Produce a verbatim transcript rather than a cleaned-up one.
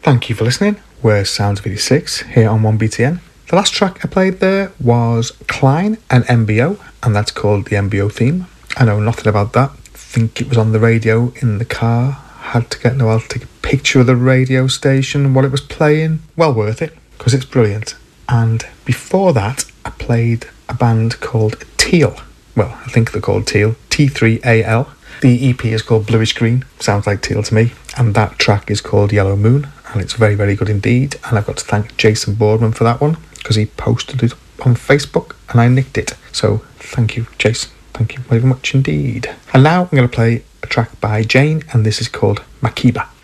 Thank you for listening. We're Sounds of eighty-six here on one B T N. The last track I played there was Klein and M B O, and that's called the M B O theme. I know nothing about that. I think it was on the radio in the car. Had to get Noel to take a picture of the radio station while it was playing. Well worth it, because it's brilliant. And before that, I played a band called Teal. Well, I think they're called Teal. T three A L. The E P is called Bluish Green. Sounds like Teal to me. And that track is called Yellow Moon. And it's very, very good indeed. And I've got to thank Jason Boardman for that one, because he posted it on Facebook and I nicked it. So thank you, Jason. Thank you very much indeed. And now I'm going to play a track by Jane, and this is called Makiba.